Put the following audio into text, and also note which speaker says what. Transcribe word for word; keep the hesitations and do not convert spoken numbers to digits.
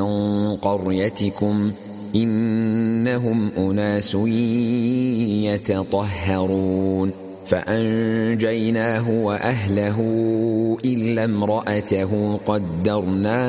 Speaker 1: قريتكم إنهم أناس يتطهرون فأنجيناه وأهله إلا امرأته قدرنا